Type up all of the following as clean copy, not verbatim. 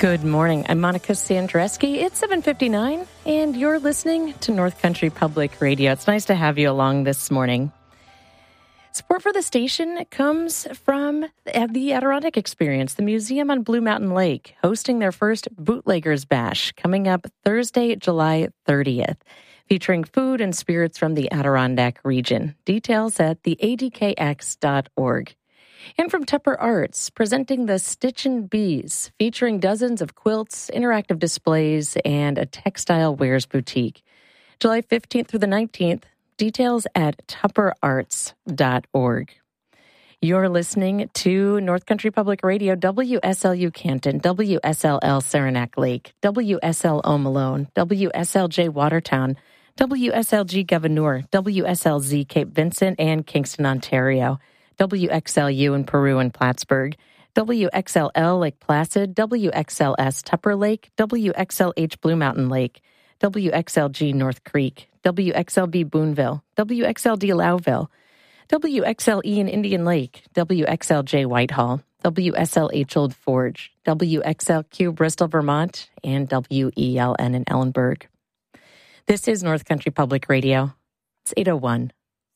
Good morning. I'm Monica Sandreski. It's 7:59, and you're listening to North Country Public Radio. It's nice to have you along this morning. Support for the station comes from the Adirondack Experience, the museum on Blue Mountain Lake, hosting their first Bootleggers Bash coming up Thursday, July 30th, featuring food and spirits from the Adirondack region. Details at theadkx.org. And from Tupper Arts, presenting the Stitch and Bees, featuring dozens of quilts, interactive displays, and a textile wares boutique. July 15th through the 19th, details at tupperarts.org. You're listening to North Country Public Radio, WSLU Canton, WSLL Saranac Lake, WSLO Malone, WSLJ Watertown, WSLG Gouverneur, WSLZ Cape Vincent and Kingston, Ontario, WXLU in Peru and Plattsburgh, WXLL Lake Placid, WXLS Tupper Lake, WXLH Blue Mountain Lake, WXLG North Creek, WXLB Boonville, WXLD Lowville, WXLE in Indian Lake, WXLJ Whitehall, WSLH Old Forge, WXLQ Bristol, Vermont, and WELN in Ellenburg. This is North Country Public Radio. It's 8:01.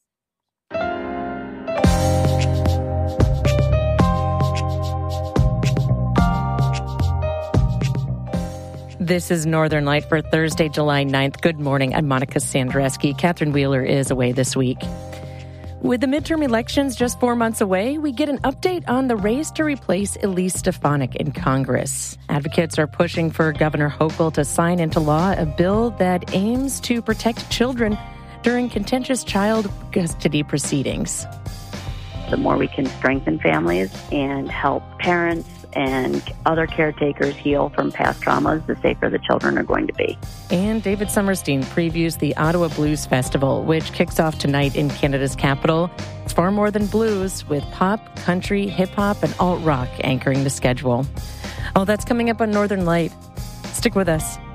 This is Northern Light for Thursday, July 9th. Good morning. I'm Monica Sandreski. Catherine Wheeler is away this week. With the midterm elections just 4 months away, we get an update on the race to replace Elise Stefanik in Congress. Advocates are pushing for Governor Hochul to sign into law a bill that aims to protect children during contentious child custody proceedings. The more we can strengthen families and help parents and other caretakers heal from past traumas, the safer the children are going to be. And David Summerstein previews the Ottawa Blues Festival, which kicks off tonight in Canada's capital. It's far more than blues, with pop, country, hip-hop, and alt-rock anchoring the schedule. Oh, that's coming up on Northern Light. Stick with us.